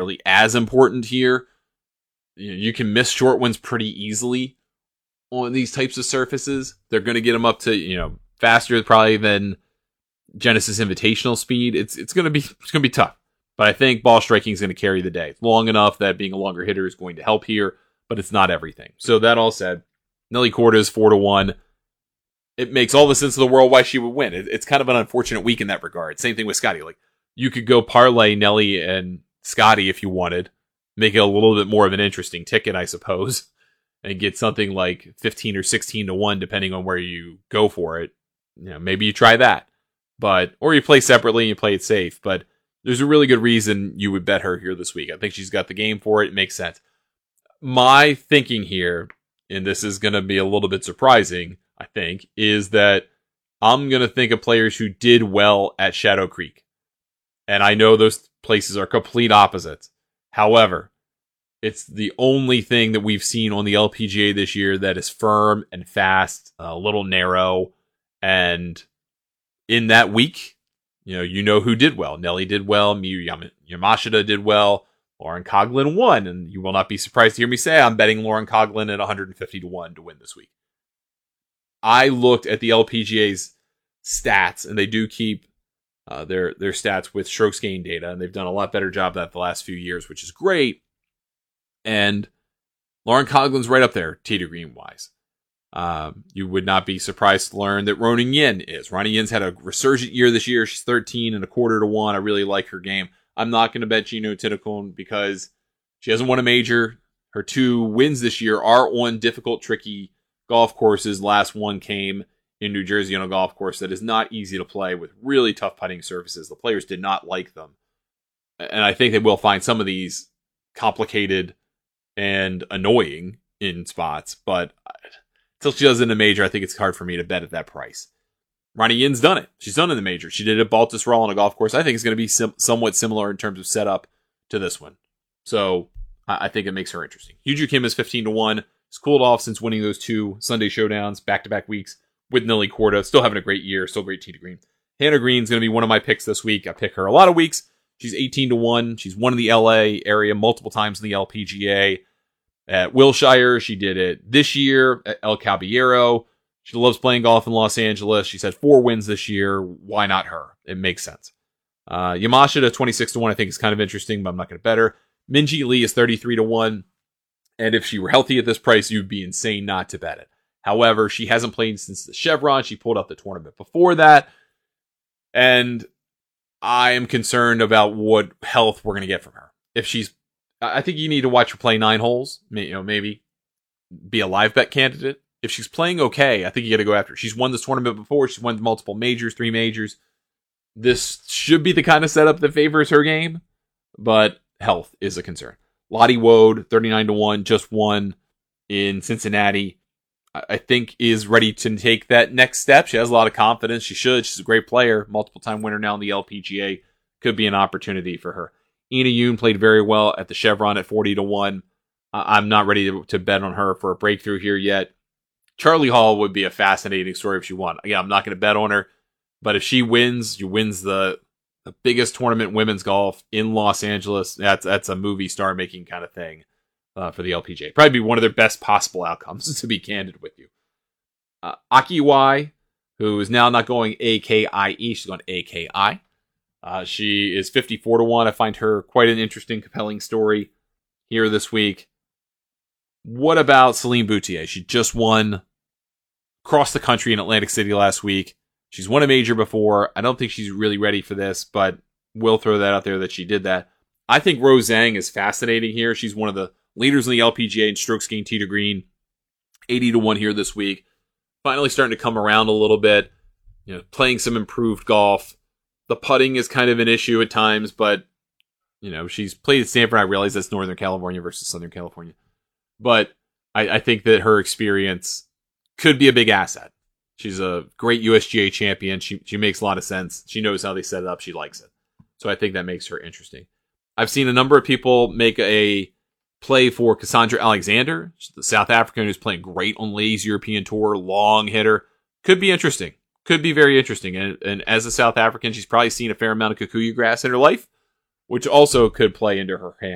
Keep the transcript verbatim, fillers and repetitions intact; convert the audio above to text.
necessarily as important here. You know, you can miss short ones pretty easily on these types of surfaces. They're going to get them up to, you know, faster probably than Genesis Invitational speed. It's it's going to be it's going to be tough. But I think ball striking is going to carry the day. It's long enough that being a longer hitter is going to help here, but it's not everything. So that all said, Nelly Korda is four to one. It makes all the sense in the world why she would win. It, it's kind of an unfortunate week in that regard. Same thing with Scotty. Like, you could go parlay Nelly and Scotty if you wanted, make it a little bit more of an interesting ticket, I suppose, and get something like fifteen or sixteen to one, depending on where you go for it. You know, maybe you try that, but or you play separately and you play it safe. But there's a really good reason you would bet her here this week. I think she's got the game for it. It makes sense. My thinking here, and this is going to be a little bit surprising, I think, is that I'm going to think of players who did well at Shadow Creek. And I know those places are complete opposites. However, it's the only thing that we've seen on the L P G A this year that is firm and fast, a little narrow. And in that week, you know, you know who did well. Nelly did well. Miyu Yama- Yamashita did well. Lauren Coughlin won. And you will not be surprised to hear me say I'm betting Lauren Coughlin at one hundred fifty to one to win this week. I looked at the L P G A's stats, and they do keep uh, their their stats with strokes gain data, and they've done a lot better job of that the last few years, which is great. And Lauren Coughlin's right up there, tee to green wise. Um, you would not be surprised to learn that Ronan Yin is. Ronan Yin's had a resurgent year this year. She's thirteen and a quarter to one. I really like her game. I'm not going to bet Gino Tinnicone because she hasn't won a major. Her two wins this year are on difficult, tricky golf courses. Last one came in New Jersey on a golf course that is not easy to play with really tough putting surfaces. The players did not like them. And I think they will find some of these complicated and annoying in spots, but until she does it in a major, I think it's hard for me to bet at that price. Ronnie Yin's done it. She's done it in the major. She did it at Baltusrol on a golf course. I think it's going to be sim- somewhat similar in terms of setup to this one. So I, I think it makes her interesting. Yuju Kim is fifteen to one. She's cooled off since winning those two Sunday showdowns back-to-back weeks with Nelly Korda. Still having a great year. Still great tee to green. Hannah Green's going to be one of my picks this week. I pick her a lot of weeks. She's eighteen to one. She's won in the L A area multiple times in the L P G A. At Wilshire, she did it this year at El Caballero. She loves playing golf in Los Angeles. She's had four wins this year. Why not her? It makes sense. Uh, Yamashita, twenty-six to one, I think is kind of interesting, but I'm not going to bet her. Minjee Lee is thirty-three to one. And if she were healthy at this price, you'd be insane not to bet it. However, she hasn't played since the Chevron. She pulled out the tournament before that. And I am concerned about what health we're going to get from her. If she's, I think you need to watch her play nine holes. You know, maybe be a live bet candidate. If she's playing okay, I think you got to go after her. She's won this tournament before. She's won multiple majors, three majors. This should be the kind of setup that favors her game, but health is a concern. Lottie Wode, thirty-nine to one, just won in Cincinnati. I think is ready to take that next step. She has a lot of confidence. She should. She's a great player. Multiple time winner now in the L P G A. Could be an opportunity for her. Ina Yoon played very well at the Chevron at forty to one. Uh, I'm not ready to, to bet on her for a breakthrough here yet. Charlie Hall would be a fascinating story if she won. Again, I'm not going to bet on her, but if she wins, she wins the, the biggest tournament in women's golf in Los Angeles. That's that's a movie star making kind of thing uh, for the L P G A. Probably be one of their best possible outcomes, to be candid with you. Uh, Aki Iwai, who is now not going A K I E, she's going A K I. Uh, she is fifty-four to one. I find her quite an interesting, compelling story here this week. What about Celine Boutier? She just won across the country in Atlantic City last week. She's won a major before. I don't think she's really ready for this, but we'll throw that out there that she did that. I think Rose Zhang is fascinating here. She's one of the leaders in the L P G A in strokes gained tee to green. eighty to one here this week. Finally starting to come around a little bit. You know, playing some improved golf. The putting is kind of an issue at times, but you know, she's played at Stanford. I realize that's Northern California versus Southern California. But I, I think that her experience could be a big asset. She's a great U S G A champion. She she makes a lot of sense. She knows how they set it up. She likes it. So I think that makes her interesting. I've seen a number of people make a play for Cassandra Alexander. She's the South African who's playing great on Ladies European Tour. Long hitter. Could be interesting. Could be very interesting. And, and as a South African, she's probably seen a fair amount of Kikuyu grass in her life, which also could play into her hand.